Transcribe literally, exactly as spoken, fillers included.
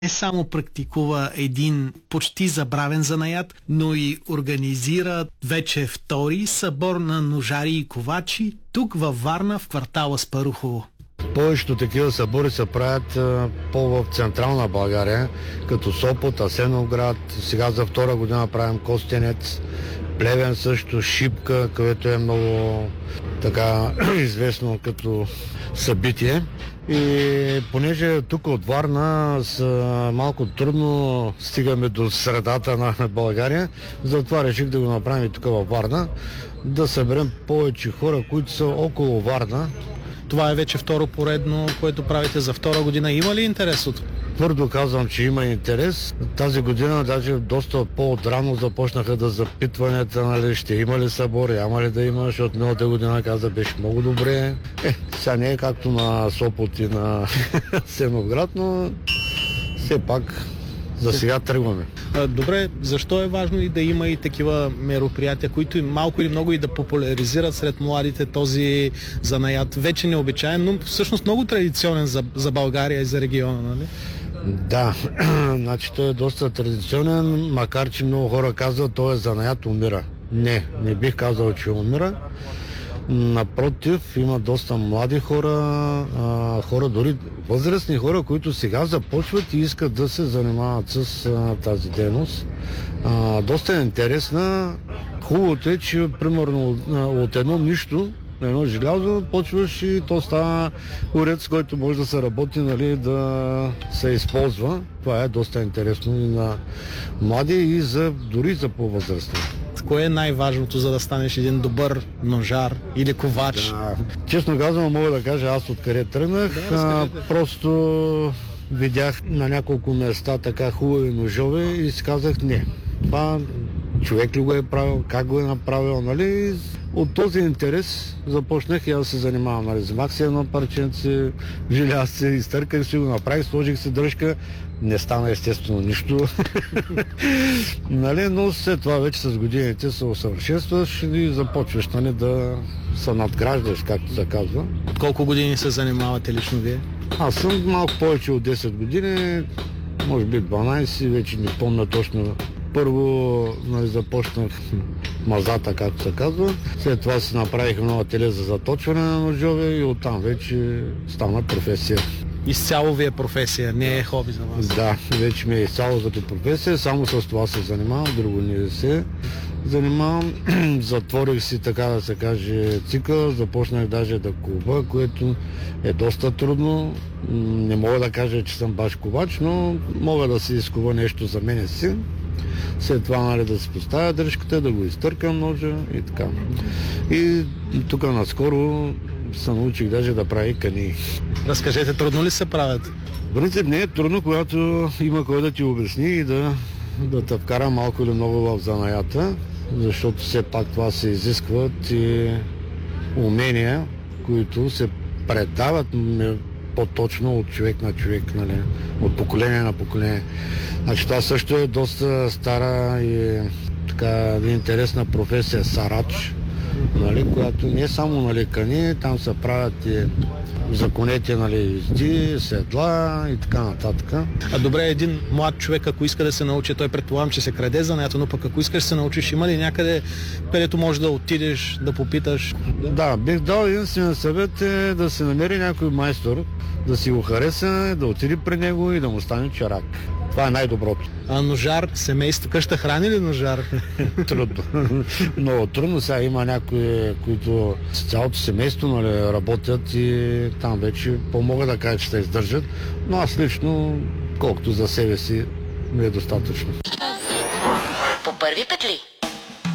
не само практикува един почти забравен занаят, но и организира вече втори събор на ножари и ковачи тук във Варна, в квартала Спарухово. Повечето такива събори се правят по-в централна България, като Сопот, Асеновград. Сега за втора година правим Костенец, Плевен също, Шипка, където е много така известно като събитие. И понеже тук от Варна са малко трудно стигаме до средата на България, затова реших да го направим и тук във Варна, да съберем повече хора, които са около Варна. Това е вече второ поредно, което правите за втора година. Има ли интерес от? Твърдо казвам, че има интерес. Тази година даже доста по-отрано започнаха да запитванията, нали, ще има ли събор, няма ли да има, защото миналата година каза, беше много добре. Е, сега не е както на Сопот и на Сеновград, но все пак за сега тръгваме. Добре, защо е важно и да има и такива мероприятия, които малко или много и да популяризират сред младите този занаят? Вече необичаен, но всъщност много традиционен за, за България и за региона, нали? Да, значи той е доста традиционен, макар че много хора казват, той е занаят умира. Не, не бих казал, че умира. Напротив, има доста млади хора, а, хора, дори възрастни хора, които сега започват и искат да се занимават с а, тази дейност. А, доста е интересна. Хубавото е, че примерно от едно нищо, едно желязо, почваш и то става уред, с който може да се работи, нали, да се използва. Това е доста интересно и на млади, и за, дори за по-възрастни. Кое е най-важното, за да станеш един добър ножар или ковач? Да, честно казвам, мога да кажа аз откъде тръгнах. Да, а, просто видях на няколко места така хубави ножове и си казах, не, това човек ли го е правил, как го е направил, нали? От този интерес започнах и аз да се занимавам, нали? Вземах си едно парченце, желязце, изтърках си го, направих, сложих си дръжка. Не стана естествено нищо. Нали, но след това вече с годините се усъвършенстваш и започваш, нали, да се надграждаш, както се казва. Колко години се занимавате лично вие? Аз съм малко повече от десет години, може би дванайсет, вече не помня точно. Първо, нали, започнах мазата, както се казва. След това си направих едно ателие за заточване на ножове и оттам вече стана професия. Изцяло ви е професия, не е хоби за вас? Да, вече ми е изцяло като професия, само с това се занимавам, друго не се занимавам. Затворих си, така да се каже, цикъл, започнах даже да кува, което е доста трудно. Не мога да кажа, че съм баш ковач, но мога да си изкува нещо за мене си. След това, нали, да си поставя дръжката, да го изтъркам ножа и така. И тук наскоро се научих даже да прави кани. Разкажете, трудно ли се правят? В принцип не е трудно, когато има кой да ти обясни и да, да те вкара малко или много в занаята, защото все пак това се изискват и умения, които се предават по-точно от човек на човек, нали, от поколение на поколение. Значи това също е доста стара и така интересна професия, сарач, нали, която не е само, нали, кани, там се правят и законете, нали, езди, седла и така нататък. А добре, един млад човек, ако иска да се научи, той предполагам, че се краде занятието, но пък ако искаш да се научиш, има ли някъде, където можеш да отидеш, да попиташ? Да, бих дал единствен съвет е да се намери някой майстор, да си го хареса, да отиде при него и да му стане чарак. Това е най-доброто. А ножар, семейство, къща храни ли ножар? Трудно. Много трудно. Сега има някои, които с цялото семейство, нали, работят и там вече по-мога да кажа, че се издържат. Но аз лично, колкото за себе си, ми е достатъчно. По първи петли.